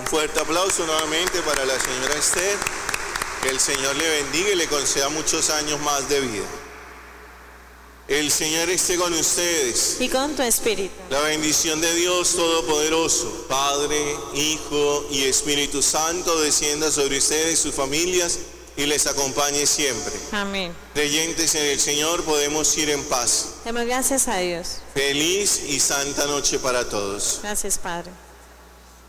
fuerte aplauso nuevamente para la señora Esther. Que el Señor le bendiga y le conceda muchos años más de vida. El Señor esté con ustedes. Y con tu espíritu. La bendición de Dios Todopoderoso, Padre, Hijo y Espíritu Santo, descienda sobre ustedes y sus familias y les acompañe siempre. Amén. Creyentes en el Señor, podemos ir en paz. Demos gracias a Dios. Feliz y santa noche para todos. Gracias, Padre.